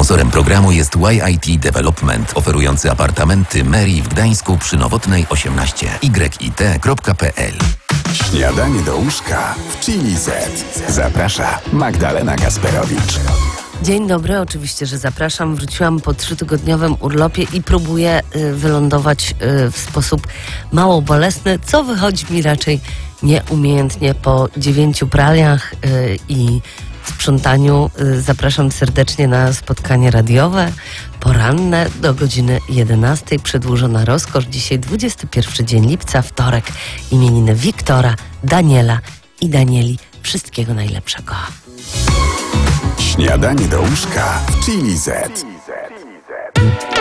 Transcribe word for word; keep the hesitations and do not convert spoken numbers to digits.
Sponsorem programu jest Y I T Development, oferujący apartamenty Mary w Gdańsku przy Nowotnej osiemnaście. y i t kropka p l. Śniadanie do łóżka w Chili Z. Zaprasza Magdalena Gasperowicz. Dzień dobry, oczywiście, że zapraszam. Wróciłam po trzytygodniowym urlopie i próbuję y, wylądować y, w sposób mało bolesny, co wychodzi mi raczej nieumiejętnie po dziewięciu praliach y, i sprzątaniu. Y, zapraszam serdecznie na spotkanie radiowe, poranne do godziny jedenastej. Przedłużona rozkosz. Dzisiaj dwudziesty pierwszy dzień lipca, wtorek. Imieniny Wiktora, Daniela i Danieli. Wszystkiego najlepszego. Śniadanie do łóżka w Chili Z.